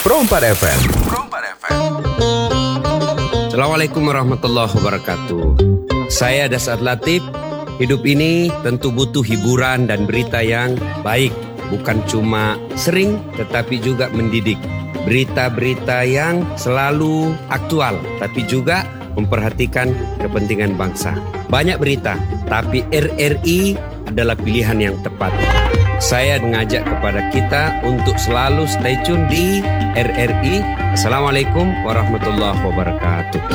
Pro 4 FM. Assalamualaikum warahmatullahi wabarakatuh. Saya Dasar Latif. Hidup ini tentu butuh hiburan dan berita yang baik. Bukan cuma sering tetapi juga mendidik. Berita-berita yang selalu aktual tapi juga memperhatikan kepentingan bangsa. Banyak berita, tapi RRI adalah pilihan yang tepat. Saya mengajak kepada kita untuk selalu stay tune di RRI. Assalamualaikum warahmatullahi wabarakatuh.